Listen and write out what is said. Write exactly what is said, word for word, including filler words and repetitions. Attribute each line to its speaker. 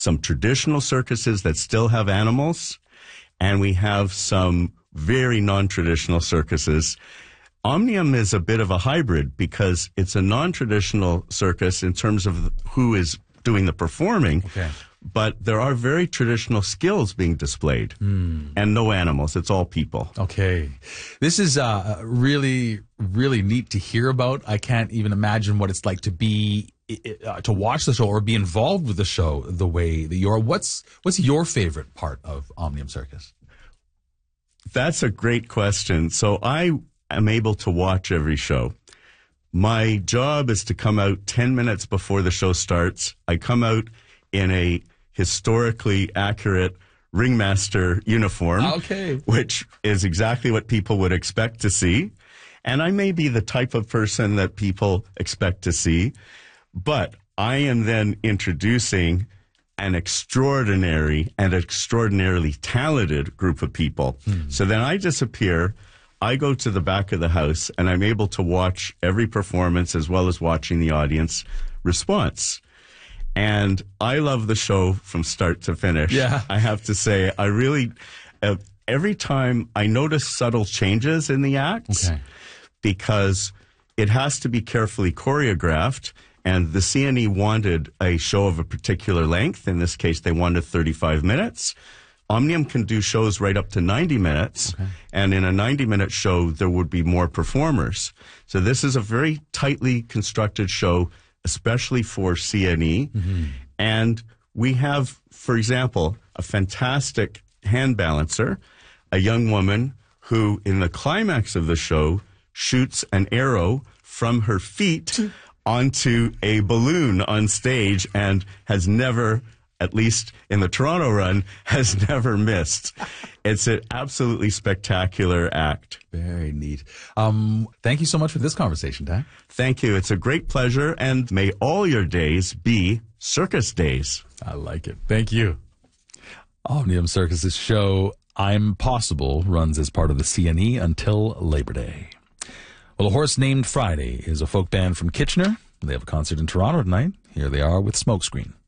Speaker 1: some traditional circuses that still have animals, and we have some very non-traditional circuses. Omnium is a bit of a hybrid because it's a non-traditional circus in terms of who is doing the performing,
Speaker 2: Okay.
Speaker 1: but there are very traditional skills being displayed,
Speaker 2: Mm.
Speaker 1: and no animals. It's all people.
Speaker 2: Okay. This is uh, really, really neat to hear about. I can't even imagine what it's like to be, uh, to watch the show or be involved with the show the way that you're. What's, what's your favorite part of Omnium Circus?
Speaker 1: That's a great question. So I am able to watch every show. My job is to come out ten minutes before the show starts. I come out in a historically accurate ringmaster uniform,
Speaker 2: Okay.
Speaker 1: which is exactly what people would expect to see. And I may be the type of person that people expect to see, but I am then introducing an extraordinary and extraordinarily talented group of people. Hmm. So then I disappear. I go to the back of the house, and I'm able to watch every performance as well as watching the audience response. And I love the show from start to finish.
Speaker 2: Yeah.
Speaker 1: I have to say, I really, uh, every time I notice subtle changes in the acts,
Speaker 2: Okay.
Speaker 1: because it has to be carefully choreographed. And the C N E wanted a show of a particular length. In this case, they wanted thirty-five minutes. Omnium can do shows right up to ninety minutes. Okay. And in a ninety-minute show, there would be more performers. So this is a very tightly constructed show, especially for C N E. Mm-hmm. And we have, for example, a fantastic hand balancer, a young woman who, in the climax of the show, shoots an arrow from her feet onto a balloon on stage and has never, at least in the Toronto run, has never missed. It's an absolutely spectacular act.
Speaker 2: Very neat. Um, thank you so much for this conversation, Dan.
Speaker 1: Thank you. It's a great pleasure, and may all your days be circus days.
Speaker 2: I like it. Thank you. Omnium Circus's show, I'm Possible, runs as part of the C N E until Labor Day. Well, A Horse Named Friday is a folk band from Kitchener. They have a concert in Toronto tonight. Here they are with Smokescreen.